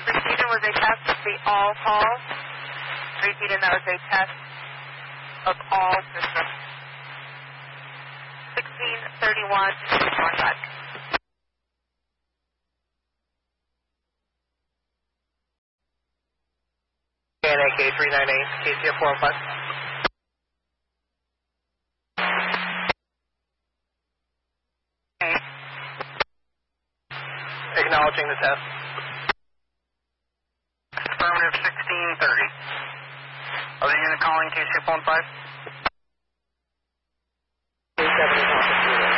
Repeating was a test of the all calls. Repeating, that was a test of all systems. 1631 Northside. KNAK 398, KCF 405. Acknowledging the test. Affirmative 1630. Other unit calling KCF 15. K7 is on the